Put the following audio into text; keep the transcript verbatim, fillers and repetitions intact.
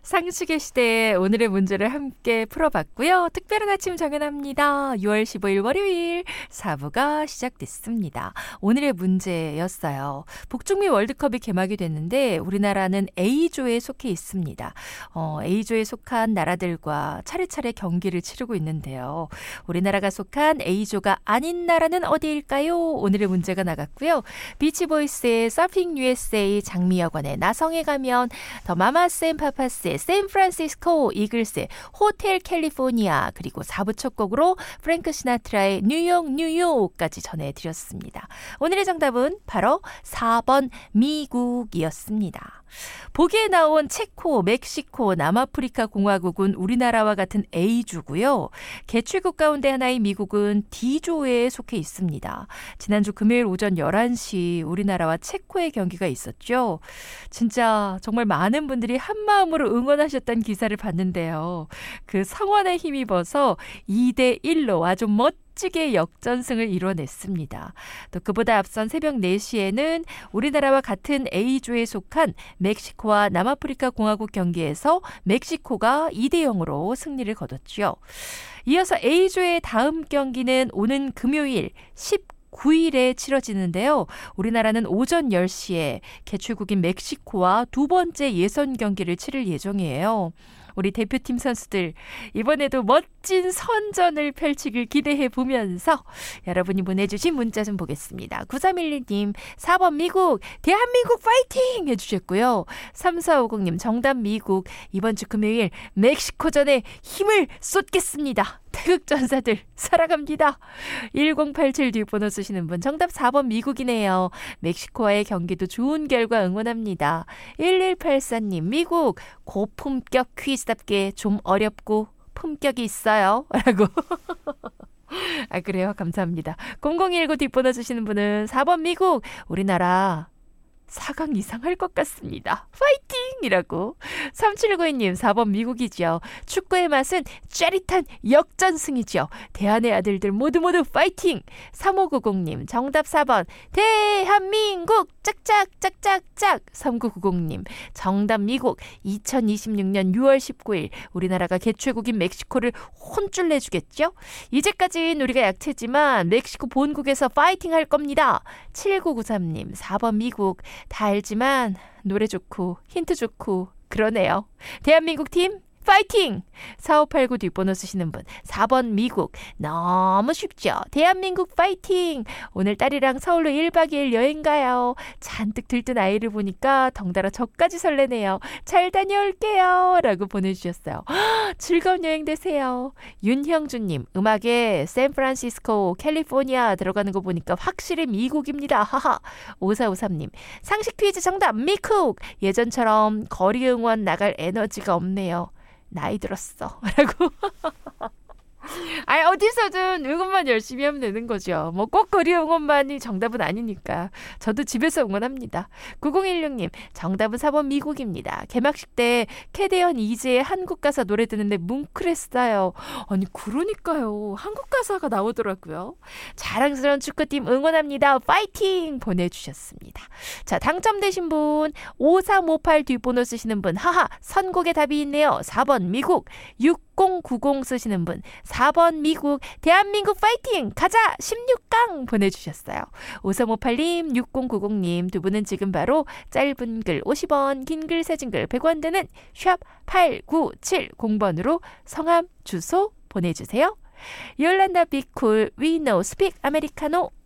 상식의 시대에 오늘의 문제를 함께 풀어봤고요. 특별한 아침 정연합니다. 유월 십오일 월요일 사 부가 시작됐습니다. 오늘의 문제였어요. 북중미 월드컵이 개막이 됐는데 우리나라는 A조에 속해 있습니다. 어, A조에 속한 나라들과 차례차례 경기를 치르고 있는데요. 우리나라가 속한 A조가 아닌 나라는 어디일까요? 오늘의 문제가 나갔고요. 비치보이스의 서핑 유에스에이, 장미여관의 나성에 가면, 더 마마스 앤 파파스의 샌프란시스코, 이글스의 호텔 캘리포니아, 그리고 사 부 첫 곡으로 프랭크 시나트라의 뉴욕 뉴욕까지 전해드렸습니다. 오늘의 정답은 바로 사 번 미국이었습니다. 보기에 나온 체코, 멕시코, 남아프리카 공화국은 우리나라와 같은 A조고요. 개출국 가운데 하나인 미국은 D조에 속해 있습니다. 지난주 금요일 오전 열한 시 우리나라와 체코의 경기가 있었죠. 진짜 정말 많은 분들이 한마음으로 응원하셨던 기사를 봤는데요. 그 성원에 힘입어서 이 대 일로 아주 멋 멋지게 역전승을 이뤄냈습니다. 또 그보다 앞선 새벽 네 시에는 우리나라와 같은 A조에 속한 멕시코와 남아프리카 공화국 경기에서 멕시코가 이 대 영으로 승리를 거뒀죠. 이어서 A조의 다음 경기는 오는 금요일 십구 일에 치러지는데요. 우리나라는 오전 열 시에 개출국인 멕시코와 두 번째 예선 경기를 치를 예정이에요. 우리 대표팀 선수들 이번에도 멋진 선전을 펼치길 기대해 보면서 여러분이 보내주신 문자 좀 보겠습니다. 구삼일일 님 사 번 미국, 대한민국 파이팅 해주셨고요. 삼사오공 님 정답 미국, 이번 주 금요일 멕시코전에 힘을 쏟겠습니다. 태극전사들 사랑합니다. 일공팔칠 뒷번호 쓰시는 분 정답 사 번 미국이네요. 멕시코와의 경기도 좋은 결과 응원합니다. 일일팔사 님 미국 고품격 퀴즈답게 좀 어렵고 품격이 있어요. 라고. 아 그래요? 감사합니다. 공공일구 뒷번호 쓰시는 분은 사 번 미국, 우리나라 사 강 이상 할 것 같습니다. 파이팅! 이라고. 삼칠구이 님 사 번 미국이죠. 축구의 맛은 짜릿한 역전승이죠. 대한의 아들들 모두 모두 파이팅! 삼오구공 님 정답 사 번 대한민국 짝짝 짝짝짝. 삼구구공 님 정답 미국, 이천이십육 년 유월 십구 일 우리나라가 개최국인 멕시코를 혼쭐 내주겠죠? 이제까진 우리가 약체지만 멕시코 본국에서 파이팅 할 겁니다. 칠구구삼 님 사 번 미국, 다 알지만 노래 좋고 힌트 좋고 그러네요. 대한민국 팀 파이팅! 사오팔구 뒷번호 쓰시는 분 사 번 미국, 너무 쉽죠? 대한민국 파이팅! 오늘 딸이랑 서울로 일 박 이 일 여행 가요. 잔뜩 들뜬 아이를 보니까 덩달아 저까지 설레네요. 잘 다녀올게요. 라고 보내주셨어요. 허, 즐거운 여행 되세요. 윤형주님 음악에 샌프란시스코, 캘리포니아 들어가는 거 보니까 확실히 미국입니다. 하하. 오사오삼 님 상식 퀴즈 정답 미국! 예전처럼 거리 응원 나갈 에너지가 없네요. 나이 들었어. 라고. 아니, 어디서든 응원만 열심히 하면 되는 거죠. 뭐 꼭 거리 응원만이 정답은 아니니까. 저도 집에서 응원합니다. 구공일육 님 정답은 사 번 미국입니다. 개막식 때 캐대언 이지의 한국 가사 노래 듣는데 뭉클했어요. 아니 그러니까요. 한국 가사가 나오더라고요. 자랑스러운 축구팀 응원합니다. 파이팅! 보내주셨습니다. 자, 당첨되신 분 오삼오팔 뒷번호 쓰시는 분 하하 선곡의 답이 있네요. 사 번 미국. 육공구공 쓰시는 분 사 번 미국, 대한민국 파이팅! 가자! 십육 강 보내주셨어요. 오삼오팔 님, 육공구공 님 두 분은 지금 바로 짧은 글 오십 원, 긴 글 사진 글 백 원 되는 샵 팔구칠공 번으로 성함, 주소 보내주세요. 요란다 비쿨, We know speak 아메리카노